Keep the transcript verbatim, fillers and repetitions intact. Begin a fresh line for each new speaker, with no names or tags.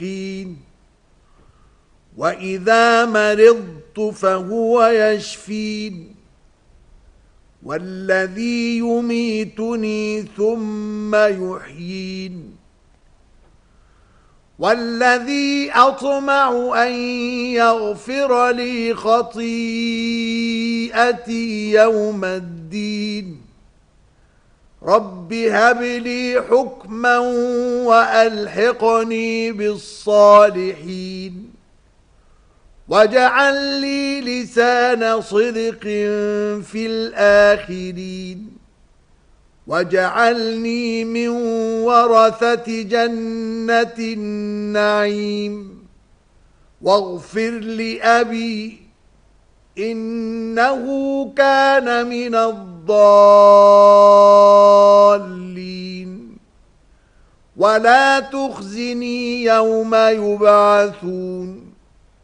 وإذا مرضت فهو يشفين والذي يميتني ثم يحيين والذي أطمع أن يغفر لي خطيئتي يوم الدين رب هب لي حكما وألحقني بالصالحين واجعل لي لسان صدق في الآخرين واجعلني من ورثة جنة النعيم واغفر لأبي إنه كان من الضالين ولا تخزني يوم يبعثون